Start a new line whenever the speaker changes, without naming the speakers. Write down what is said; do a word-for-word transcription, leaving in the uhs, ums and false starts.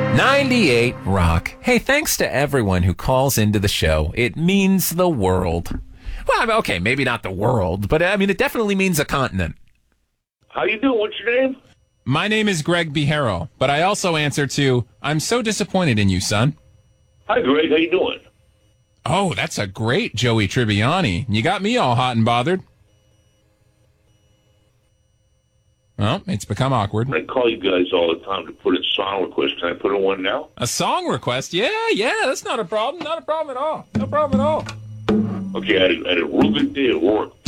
ninety-eight Rock. Hey, thanks to everyone who calls into the show. It means the world. Well, I mean, okay, maybe not the world, but I mean, it definitely means a continent.
How you doing? What's your name?
My name is Greg Biharo, but I also answer to, I'm so disappointed in you, son.
Hi, Greg. How you doing?
Oh, that's a great Joey Tribbiani. You got me all hot and bothered. Well, it's become awkward.
I call you guys all the time to put in song requests. Can I put in one now?
A song request? Yeah, yeah, that's not a problem. Not a problem at all. No problem at all.
Okay, I had a, I had a real good day at work.